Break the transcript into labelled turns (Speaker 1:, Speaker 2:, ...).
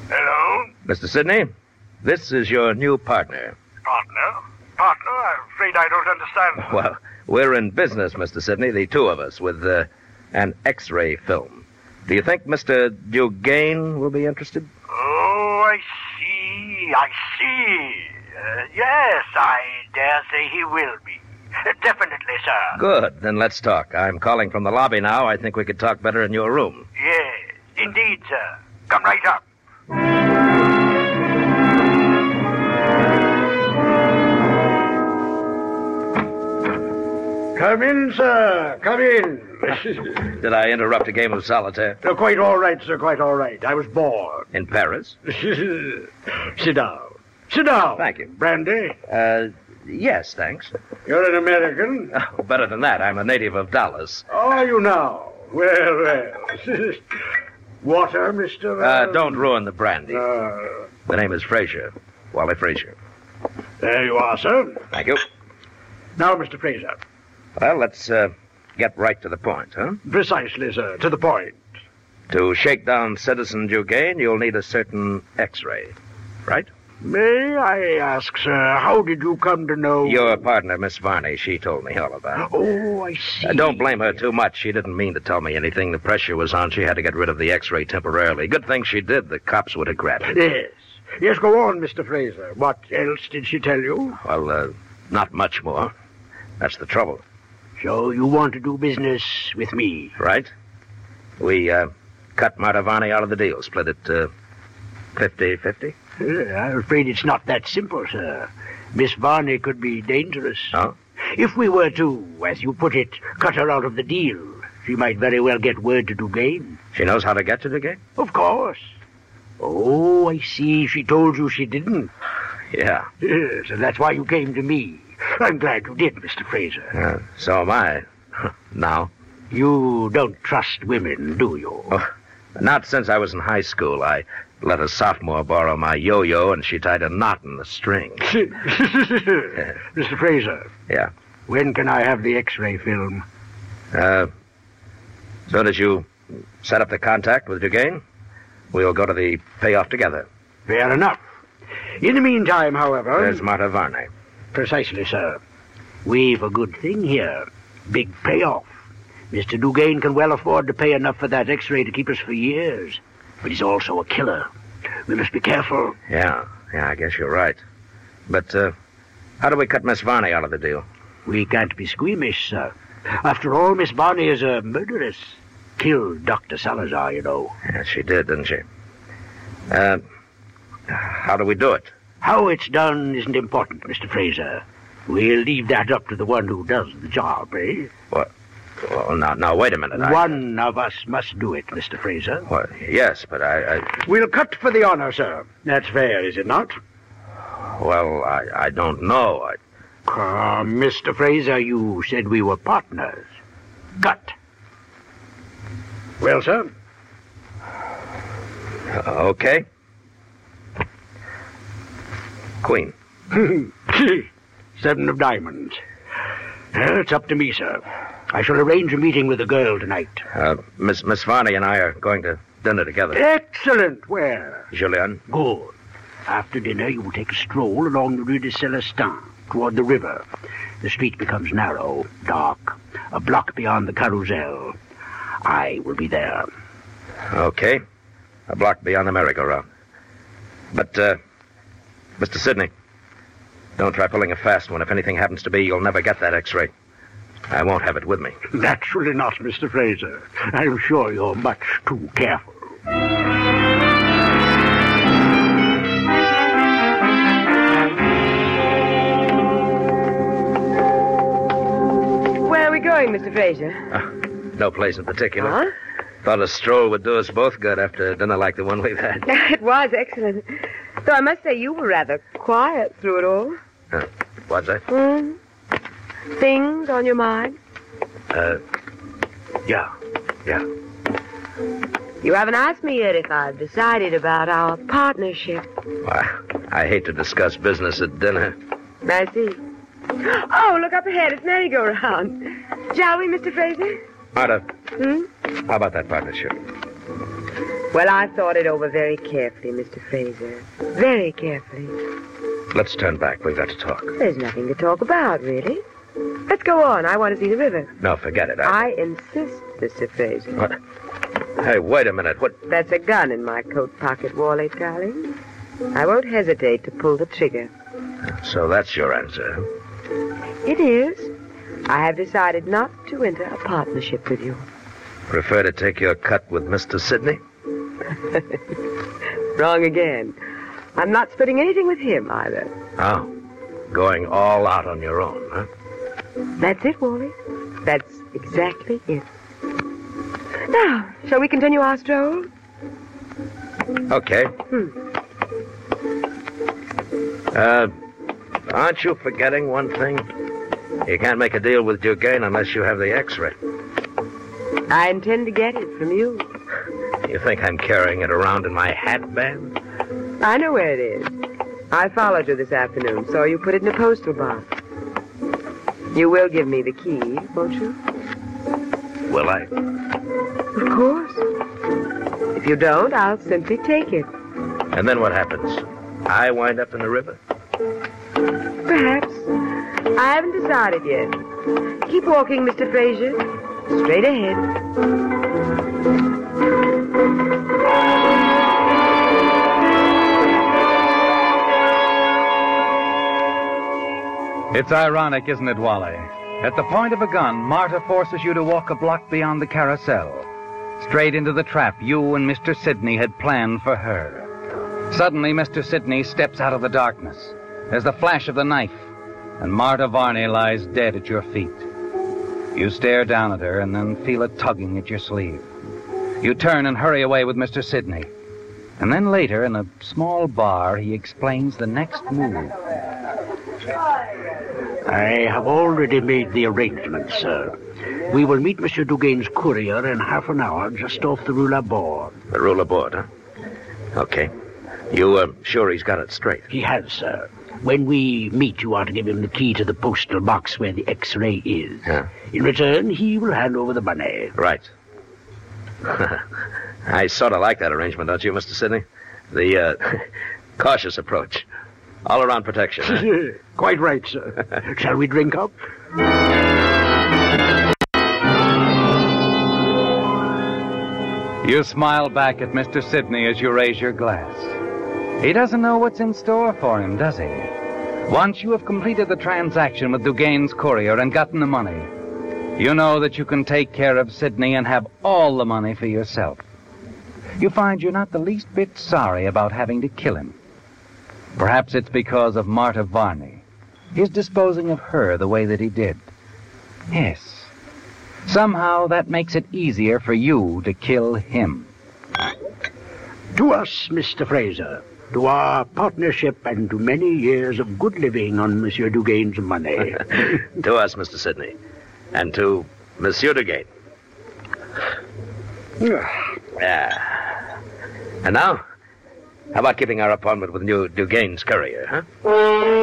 Speaker 1: Hello?
Speaker 2: Mr. Sidney, this is your new partner.
Speaker 1: Partner? Partner? I'm afraid I don't understand.
Speaker 2: Well, we're in business, Mr. Sidney, the two of us, with an X-ray film. Do you think Mr. Dugain will be interested?
Speaker 1: Oh, I see. Yes, I dare say he will be. Definitely, sir.
Speaker 2: Good. Then let's talk. I'm calling from the lobby now. I think we could talk better in your room.
Speaker 1: Yes, indeed, sir. Come right up.
Speaker 3: Come in, sir. Come in.
Speaker 2: Did I interrupt a game of solitaire?
Speaker 3: Quite all right, sir. Quite all right. I was bored.
Speaker 2: In Paris?
Speaker 3: Sit down. Sit down.
Speaker 2: Thank you.
Speaker 3: Brandy?
Speaker 2: Yes, thanks.
Speaker 3: You're an American?
Speaker 2: Oh, better than that. I'm a native of Dallas.
Speaker 3: Oh, are you now? Well. Water, Mr.
Speaker 2: Don't ruin the brandy. The name is Fraser. Wally Fraser.
Speaker 3: There you are, sir.
Speaker 2: Thank you.
Speaker 3: Now, Mr. Fraser.
Speaker 2: Well, let's get right to the point, huh?
Speaker 3: Precisely, sir. To the point.
Speaker 2: To shake down Citizen Dugain, you'll need a certain X-ray, right?
Speaker 3: May I ask, sir, how did you come to know...
Speaker 2: Your partner, Miss Varney, she told me all about it.
Speaker 3: Oh, I see.
Speaker 2: Don't blame her too much. She didn't mean to tell me anything. The pressure was on. She had to get rid of the X-ray temporarily. Good thing she did. The cops would have grabbed it.
Speaker 3: Yes. Yes, go on, Mr. Fraser. What else did she tell you?
Speaker 2: Well, not much more. That's the trouble.
Speaker 3: So you want to do business with me?
Speaker 2: Right. We cut Marta Varney out of the deal. Split it 50-50.
Speaker 3: I'm afraid it's not that simple, sir. Miss Varney could be dangerous.
Speaker 2: Oh?
Speaker 3: If we were to, as you put it, cut her out of the deal, she might very well get word to Dugain.
Speaker 2: She knows how to get to Dugain?
Speaker 3: Of course. Oh, I see. She told you she didn't.
Speaker 2: Yeah.
Speaker 3: Yes, and that's why you came to me. I'm glad you did, Mr. Fraser.
Speaker 2: So am I. Now?
Speaker 3: You don't trust women, do you?
Speaker 2: Oh, not since I was in high school. I let a sophomore borrow my yo-yo, and she tied a knot in the string.
Speaker 3: Mr. Fraser.
Speaker 2: Yeah?
Speaker 3: When can I have the X-ray film?
Speaker 2: Soon as you set up the contact with Dugain, we'll go to the payoff together.
Speaker 3: Fair enough. In the meantime, however...
Speaker 2: There's Marta Varney.
Speaker 3: Precisely, sir. We've a good thing here. Big payoff. Mr. Dugain can well afford to pay enough for that X-ray to keep us for years. But he's also a killer. We must be careful.
Speaker 2: Yeah, I guess you're right. But, how do we cut Miss Varney out of the deal?
Speaker 3: We can't be squeamish, sir. After all, Miss Varney is a murderess. Killed Dr. Salazar, you know.
Speaker 2: Yeah, she did, didn't she? How do we do it?
Speaker 3: How it's done isn't important, Mr. Fraser. We'll leave that up to the one who does the job, eh?
Speaker 2: What? Well, now, wait a minute.
Speaker 3: One of us must do it, Mr. Fraser.
Speaker 2: Well, yes, but I...
Speaker 3: We'll cut for the honor, sir. That's fair, is it not?
Speaker 2: Well, I don't know.
Speaker 3: Mr. Fraser, you said we were partners. Cut. Well, sir?
Speaker 2: Okay. Queen.
Speaker 3: 7 of diamonds. It's up to me, sir. I shall arrange a meeting with the girl tonight.
Speaker 2: Miss Varney and I are going to dinner together.
Speaker 3: Excellent. Where?
Speaker 2: Julian.
Speaker 3: Good. After dinner, you will take a stroll along the Rue de Celestin, toward the river. The street becomes narrow, dark, a block beyond the Carousel. I will be there.
Speaker 2: Okay. A block beyond the merry-go-round. But, Mr. Sidney, don't try pulling a fast one. If anything happens to me, you'll never get that X-ray. I won't have it with me.
Speaker 3: Naturally not, Mr. Fraser. I'm sure you're much too careful.
Speaker 4: Where are we going, Mr. Fraser?
Speaker 2: No place in particular.
Speaker 4: Huh?
Speaker 2: Thought a stroll would do us both good after a dinner like the one we've had.
Speaker 4: It was excellent. Though I must say you were rather quiet through it all.
Speaker 2: What's that?
Speaker 4: Things on your mind?
Speaker 2: Yeah.
Speaker 4: You haven't asked me yet if I've decided about our partnership.
Speaker 2: Well, I hate to discuss business at dinner.
Speaker 4: I see. Oh, look up ahead. It's merry-go-round. Shall we, Mr. Fraser?
Speaker 2: Marta, how about that partnership?
Speaker 4: Well, I thought it over very carefully, Mr. Fraser. Very carefully.
Speaker 2: Let's turn back. We've got to talk.
Speaker 4: There's nothing to talk about, really. Let's go on. I want to see the river.
Speaker 2: No, forget it.
Speaker 4: I insist, Mr. Fraser.
Speaker 2: What? Hey, wait a minute. What?
Speaker 4: That's a gun in my coat pocket, Wally, darling. I won't hesitate to pull the trigger.
Speaker 2: So that's your answer, huh?
Speaker 4: It is. I have decided not to enter a partnership with you.
Speaker 2: Prefer to take your cut with Mr. Sidney?
Speaker 4: Wrong again. I'm not splitting anything with him, either.
Speaker 2: Oh, going all out on your own, huh?
Speaker 4: That's it, Wally. That's exactly it. Now, shall we continue our stroll?
Speaker 2: Okay. Aren't you forgetting one thing? You can't make a deal with Dugain unless you have the X-ray.
Speaker 4: I intend to get it from you.
Speaker 2: You think I'm carrying it around in my hat band?
Speaker 4: I know where it is. I followed you this afternoon, so you put it in a postal box. You will give me the key, won't you?
Speaker 2: Will I?
Speaker 4: Of course. If you don't, I'll simply take it.
Speaker 2: And then what happens? I wind up in the river?
Speaker 4: Perhaps. I haven't decided yet. Keep walking, Mr. Fraser. Straight ahead.
Speaker 5: It's ironic, isn't it, Wally? At the point of a gun, Marta forces you to walk a block beyond the carousel, straight into the trap you and Mr. Sidney had planned for her. Suddenly, Mr. Sidney steps out of the darkness. There's the flash of the knife, and Marta Varney lies dead at your feet. You stare down at her and then feel a tugging at your sleeve. You turn and hurry away with Mr. Sidney. And then later, in a small bar, he explains the next move.
Speaker 3: I have already made the arrangements, sir. We will meet Monsieur Dugain's courier in half an hour just off the Rue Laborde.
Speaker 2: The Rue Laborde, huh? Okay. You sure he's got it straight?
Speaker 3: He has, sir. When we meet, you are to give him the key to the postal box where the X-ray is.
Speaker 2: Yeah.
Speaker 3: In return, he will hand over the money.
Speaker 2: Right. I sort of like that arrangement, don't you, Mr. Sidney? The cautious approach. All-around protection, huh?
Speaker 3: Quite right, sir. Shall we drink up?
Speaker 5: You smile back at Mr. Sidney as you raise your glass. He doesn't know what's in store for him, does he? Once you have completed the transaction with Dugain's courier and gotten the money, you know that you can take care of Sidney and have all the money for yourself. You find you're not the least bit sorry about having to kill him. Perhaps it's because of Marta Varney, his disposing of her the way that he did. Yes. Somehow that makes it easier for you to kill him.
Speaker 3: To us, Mr. Fraser. To our partnership and to many years of good living on Monsieur Dugain's money.
Speaker 2: To us, Mr. Sidney. And to Monsieur Dugain. Yeah. And now, how about keeping our appointment with new Dugain's courier, huh?